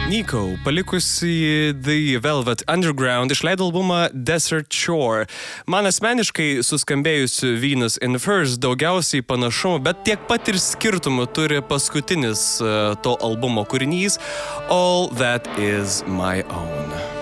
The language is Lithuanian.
Nico, palikusi The Velvet Underground, išleido albumą Desert Shore. Man asmeniškai suskambėjusiu Venus in Furs daugiausiai panašumų, bet tiek pat ir skirtumų turi paskutinis to albumo kūrinys All That Is My Own.